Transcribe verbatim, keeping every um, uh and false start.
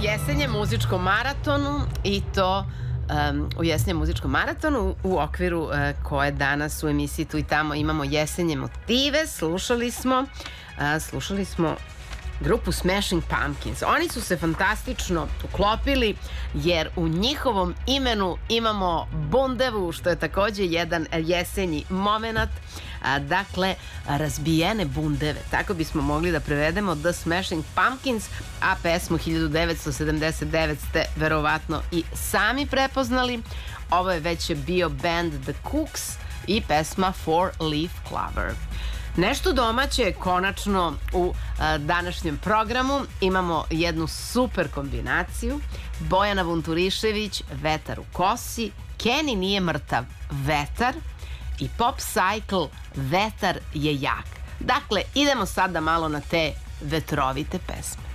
jesenjem muzičkom maratonu i to um, u jesenjem muzičkom maratonu u okviru uh, koje danas u emisiji Tu i tamo imamo jesenje motive. Slušali smo uh, slušali smo grupu Smashing Pumpkins. Oni su se fantastično uklopili jer u njihovom imenu imamo bundevu, što je takođe jedan jesenji moment. A, dakle, razbijene bundeve. Tako bismo mogli da prevedemo The Smashing Pumpkins, a pesmu hiljadu devetsto sedamdeset devete ste verovatno i sami prepoznali. Ovo je već bio band The Cooks i pesma Four Leaf Clover. Nešto domaće konačno u a, današnjem programu. Imamo jednu super kombinaciju. Bojana Vunturišević, Vetar u kosi, Kenny nije mrtav, Vetar, i Pop Cycle, Vetar je jak. Dakle, idemo sada malo na te vetrovite pesme.